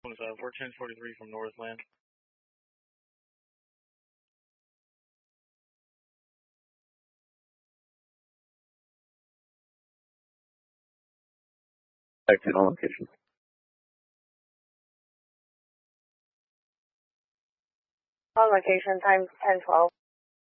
We're 1043 from Northland. Acting on location. On location, time 10:12.